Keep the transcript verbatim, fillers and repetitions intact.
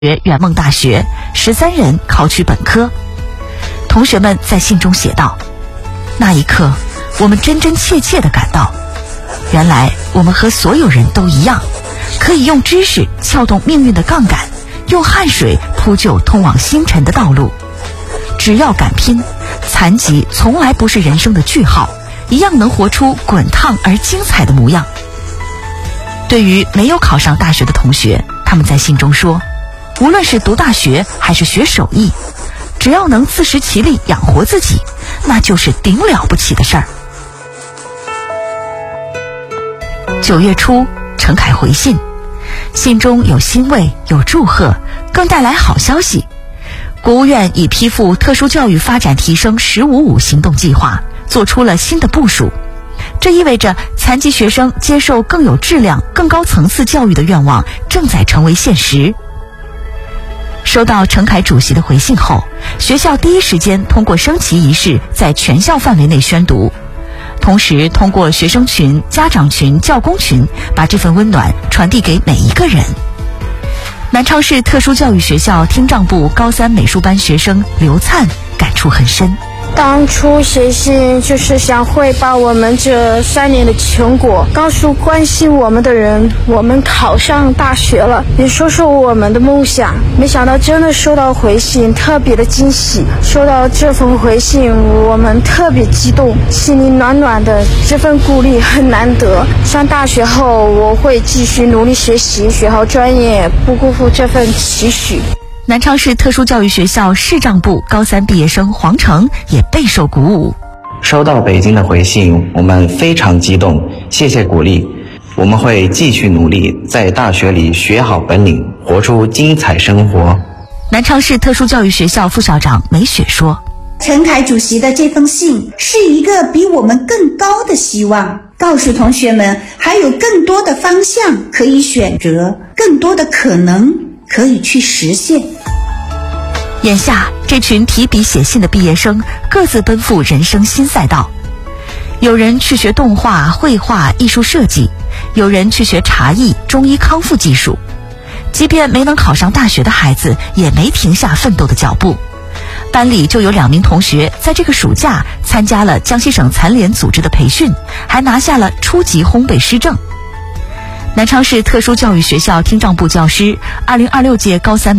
圆梦大学，十三人考取本科。同学们在信中写道：那一刻，我们真真切切地感到，原来我们和所有人都一样，可以用知识撬动命运的杠杆，用汗水铺就通往星辰的道路。只要敢拼，残疾从来不是人生的句号，一样能活出滚烫而精彩的模样。对于没有考上大学的同学，他们在信中说，无论是读大学还是学手艺，只要能自食其力养活自己，那就是顶了不起的事儿。九月初，陈凯回信，信中有欣慰，有祝贺，更带来好消息。国务院已批复特殊教育发展提升十五五行动计划，做出了新的部署。这意味着残疾学生接受更有质量、更高层次教育的愿望正在成为现实。收到陈凯主席的回信后，学校第一时间通过升旗仪式在全校范围内宣读，同时通过学生群、家长群、教工群，把这份温暖传递给每一个人。南昌市特殊教育学校听障部高三美术班学生刘灿感触很深。 当初写信就是想汇报我们这三年的成果，告诉关心我们的人，我们考上大学了，也说说我们的梦想。没想到真的收到回信，特别的惊喜。收到这封回信，我们特别激动，心里暖暖的，这份鼓励很难得。上大学后，我会继续努力学习，学好专业，不辜负这份期许。 南昌市特殊教育学校视障部高三毕业生黄成也备受鼓舞。 收到北京的回信，我们非常激动，谢谢鼓励。我们会继续努力，在大学里学好本领，活出精彩生活。 南昌市特殊教育学校副校长梅雪说， 陈凯主席的这封信是一个比我们更高的希望，告诉同学们还有更多的方向可以选择，更多的可能可以去实现。 眼下这群提笔写信的毕业生各自奔赴人生新赛道，有人去学动画、绘画、艺术设计，有人去学茶艺、中医康复技术。即便没能考上大学的孩子也没停下奋斗的脚步。班里就有两名同学在这个暑假参加了江西省残联组织的培训，还拿下了初级烘焙师证。南昌市特殊教育学校听障部教师，二零二六届高三